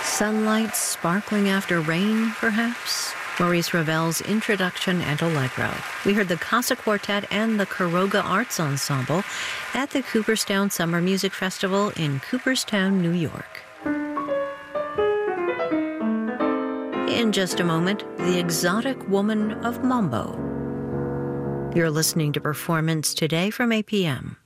Sunlight sparkling after rain, perhaps? Maurice Ravel's Introduction and Allegro. We heard the Casa Quartet and the Quiroga Arts Ensemble at the Cooperstown Summer Music Festival in Cooperstown, New York. In just a moment, the exotic woman of Mambo. You're listening to Performance Today from APM.